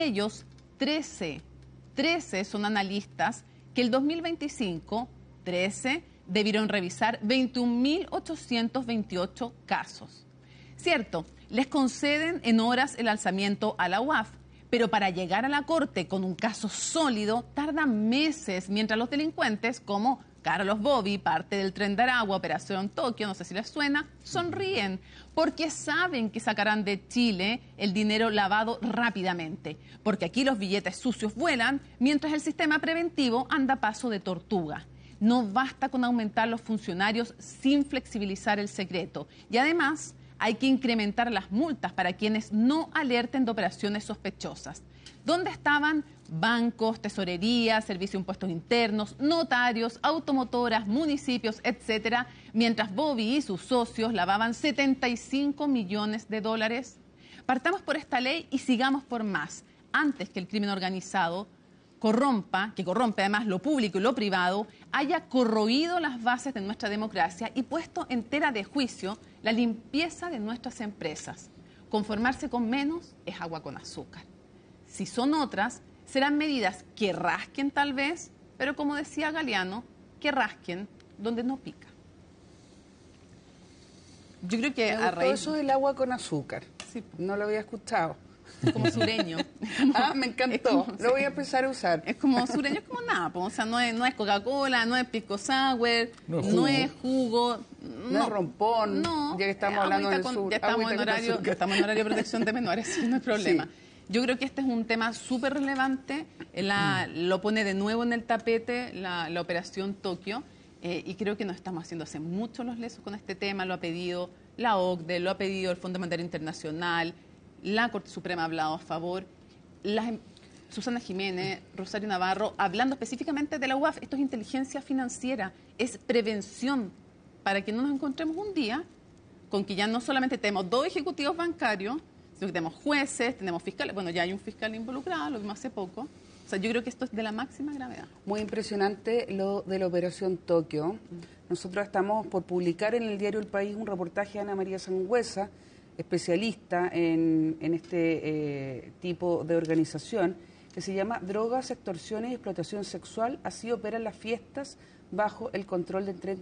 ellos, 13 son analistas que el 2025, 13, debieron revisar 21.828 casos. Cierto, les conceden en horas el alzamiento a la UAF, pero para llegar a la Corte con un caso sólido tardan meses, mientras los delincuentes, como Carlos Bobby, parte del Tren de Aragua, Operación Tokio, no sé si les suena, sonríen porque saben que sacarán de Chile el dinero lavado rápidamente, porque aquí los billetes sucios vuelan, mientras el sistema preventivo anda a paso de tortuga. No basta con aumentar los funcionarios sin flexibilizar el secreto. Y además hay que incrementar las multas para quienes no alerten de operaciones sospechosas. ¿Dónde estaban bancos, tesorería, servicio de impuestos internos, notarios, automotoras, municipios, etcétera, mientras Bobby y sus socios lavaban 75 millones de dólares? Partamos por esta ley y sigamos por más, antes que el crimen organizado que corrompe además lo público y lo privado, haya corroído las bases de nuestra democracia y puesto en tela de juicio la limpieza de nuestras empresas. Conformarse con menos es agua con azúcar. Si son otras, serán medidas que rasquen tal vez, pero como decía Galeano, que rasquen donde no pica. Yo creo que a raíz... Eso del agua con azúcar, sí. No lo había escuchado. Como sureño. Me encantó. Lo voy a empezar a usar. Es como sureño, es como nada. O sea, no es Coca-Cola, no es pisco sour, no es jugo. No es rompón. No. Ya que estamos hablando del sur. Ya estamos en horario de protección de menores, no hay problema. Sí. Yo creo que este es un tema súper relevante. Lo pone de nuevo en el tapete la Operación Tokio. Y creo que nos estamos haciendo hace mucho los lesos con este tema. Lo ha pedido la OCDE, lo ha pedido el Fondo Monetario Internacional. La Corte Suprema ha hablado a favor, Susana Jiménez, Rosario Navarro, hablando específicamente de la UAF. Esto es inteligencia financiera, es prevención, para que no nos encontremos un día con que ya no solamente tenemos 2 ejecutivos bancarios, sino que tenemos jueces, tenemos fiscales. Bueno, ya hay un fiscal involucrado, lo vimos hace poco. O sea, yo creo que esto es de la máxima gravedad. Muy impresionante lo de la Operación Tokio. Nosotros estamos por publicar en el diario El País un reportaje de Ana María Sangüesa, especialista en este tipo de organización, que se llama Drogas, Extorsiones y Explotación Sexual. Así operan las fiestas bajo el control del Tren